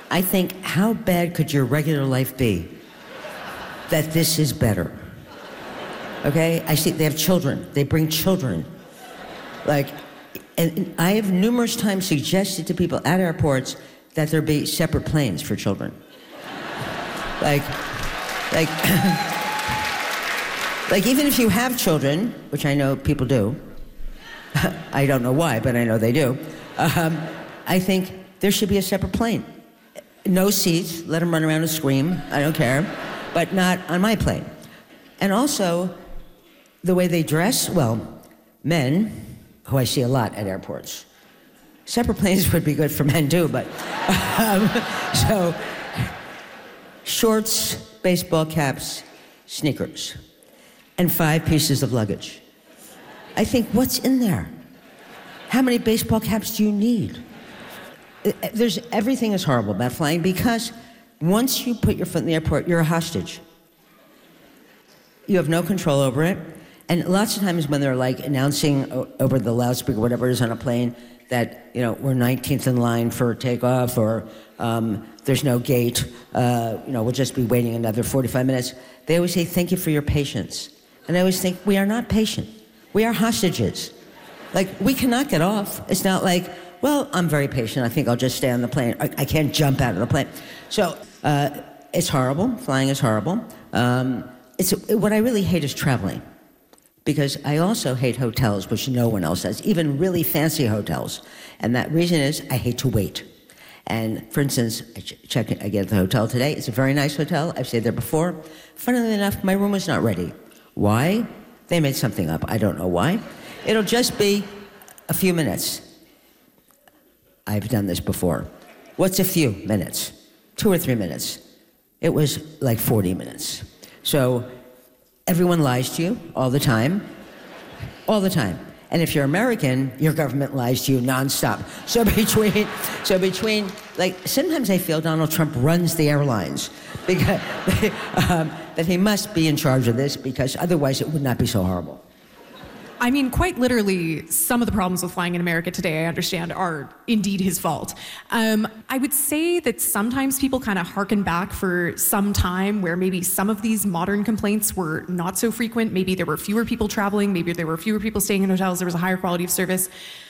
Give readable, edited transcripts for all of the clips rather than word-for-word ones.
I think, how bad could your regular life be that this is better? Okay? I see they have children. They bring children. Like, and I have numerous times suggested to people at airports that there be separate planes for children. like, like even if you have children, which I know people do, I don't know why, but I know they do, I think there should be a separate plane. No seats, let them run around and scream, I don't care, but not on my plane. And also, the way they dress, well, men, who I see a lot at airports. Separate planes would be good for men too, but, so, shorts, baseball caps, sneakers, and 5 pieces of luggage. I think, what's in there? How many baseball caps do you need? Everything is horrible about flying because once you put your foot in the airport, you're a hostage. You have no control over it. And lots of times when they're like announcing over the loudspeaker, whatever it is on a plane, that, you know, we're 19th in line for takeoff, or there's no gate, we'll just be waiting another 45 minutes. They always say, thank you for your patience. And I always think, we are not patient. We are hostages. Like, we cannot get off. It's not like, well, I'm very patient. I think I'll just stay on the plane. I can't jump out of the plane. So it's horrible. Flying is horrible. What I really hate is traveling. Because I also hate hotels, which no one else does, even really fancy hotels. And that reason is I hate to wait. And for instance, I get at the hotel today. It's a very nice hotel. I've stayed there before. Funnily enough, my room was not ready. Why? They made something up. I don't know why. It'll just be a few minutes. I've done this before. What's a few minutes? 2 or 3 minutes. It was like 40 minutes. So everyone lies to you all the time. All the time. And if you're American, your government lies to you nonstop. So between, like, sometimes I feel Donald Trump runs the airlines because that he must be in charge of this because otherwise it would not be so horrible. I mean, quite literally, some of the problems with flying in America today, I understand, are indeed his fault. I would say that sometimes people kind of harken back for some time where maybe some of these modern complaints were not so frequent. Maybe there were fewer people traveling. Maybe there were fewer people staying in hotels. There was a higher quality of service.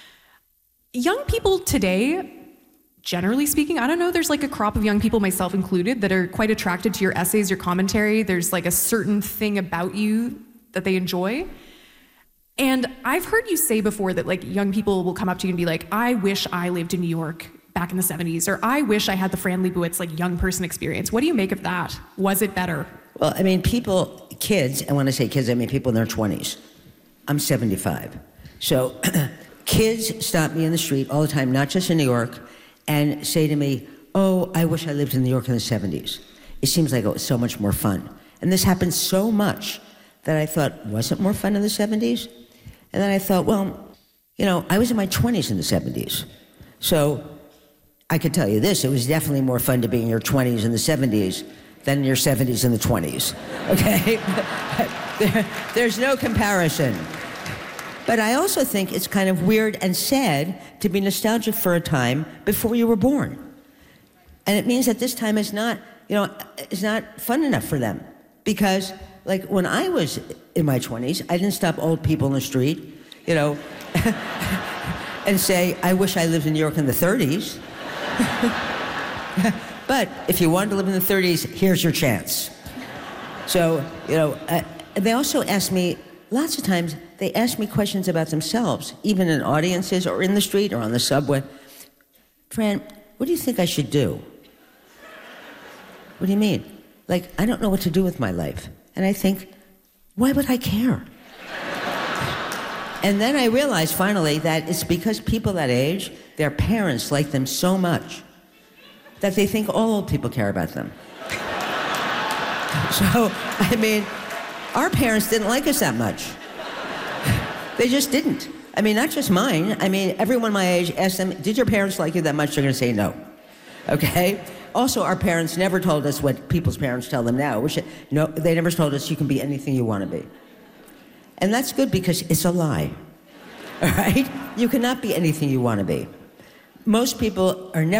Young people today, generally speaking, I don't know, there's like a crop of young people, myself included, that are quite attracted to your essays, your commentary. There's like a certain thing about you that they enjoy. And I've heard you say before that like young people will come up to you and be like, I wish I lived in New York back in the 70s, or I wish I had the Fran Lebowitz like young person experience. What do you make of that? Was it better? Well, I mean, kids, and when I say kids, I mean people in their 20s. I'm 75. So kids stop me in the street all the time, not just in New York, and say to me, oh, I wish I lived in New York in the 70s. It seems like it was so much more fun. And this happened so much that I thought, was it more fun in the 70s? And then I thought, well, you know, I was in my 20s in the 70s. So I could tell you this, it was definitely more fun to be in your 20s in the 70s than in your 70s in the 20s, okay? There's no comparison. But I also think it's kind of weird and sad to be nostalgic for a time before you were born. And it means that this time is not, it's not fun enough for them. Because like when I was in my 20s, I didn't stop old people in the street, and say, I wish I lived in New York in the 30s. But if you wanted to live in the 30s, here's your chance. So, they also ask me, lots of times, they ask me questions about themselves, even in audiences or in the street or on the subway. Fran, what do you think I should do? What do you mean? Like, I don't know what to do with my life. And I think, why would I care? And then I realized finally that it's because people that age, their parents like them so much that they think all old people care about them. So, I mean, our parents didn't like us that much. They just didn't. I mean, not just mine. I mean, everyone my age, asked them, did your parents like you that much? They're gonna say no, okay? Also, our parents never told us what people's parents tell them now. No, they never told us you can be anything you want to be. And that's good because it's a lie, all right? You cannot be anything you want to be. Most people are never